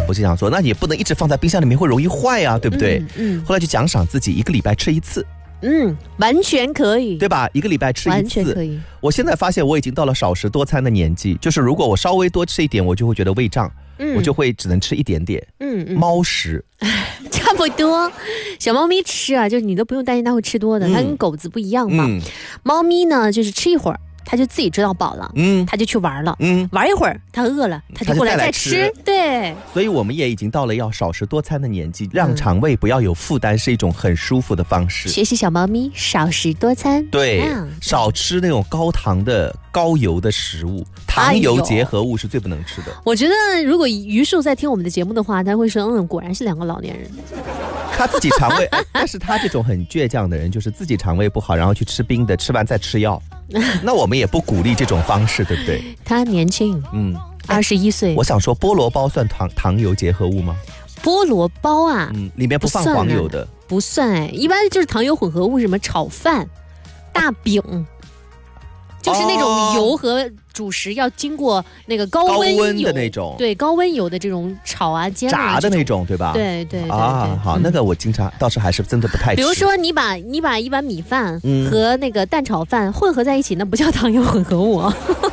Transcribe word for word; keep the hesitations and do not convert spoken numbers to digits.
我就想说，那你不能一直放在冰箱里面，会容易坏啊，对不对？ 嗯，嗯后来就奖赏自己一个礼拜吃一次。 嗯，完全可以， 对吧？一个礼拜吃一次， 完全可以。 我现在发现我已经到了少食多餐的年纪，就是如果我稍微多吃一点，我就会觉得胃胀，嗯、我就会只能吃一点点。嗯嗯，猫食差不多。小猫咪吃啊，就是你都不用担心它会吃多的，嗯、它跟狗子不一样嘛。嗯、猫咪呢，就是吃一会儿。他就自己知道饱了，嗯，他就去玩了，嗯，玩一会儿他饿了，他就过来再吃，再对。 所以我们也已经到了要少食多餐的年纪，让肠胃不要有负担，是一种很舒服的方式。 学习小猫咪少食多餐， 对，嗯、少吃那种高糖的、高油的食物，糖油结合物是最不能吃的。哎、 我觉得如果于树在听我们的节目的话，他会说，嗯，果然是两个老年人。 他自己肠胃，但是他这种很倔强的人，就是自己肠胃不好，然后去吃冰的，吃完再吃药。那我们也不鼓励这种方式，对不对？ 他年轻，嗯，二十一岁。 我想说，菠萝包算糖糖油结合物吗？ 菠萝包啊， 嗯，里面不放黄油的， 不算哎，一般就是糖油混合物，什么炒饭、大饼。就是那种油和主食要经过那个高温油高温的那种， 对，高温油的这种炒啊、煎啊、炸的那种，对吧？ 对对 对, 对啊，好，嗯、那个我经常倒是还是真的不太吃。 比如说，你把你把一碗米饭和那个蛋炒饭混合在一起，那不叫糖油混合物啊。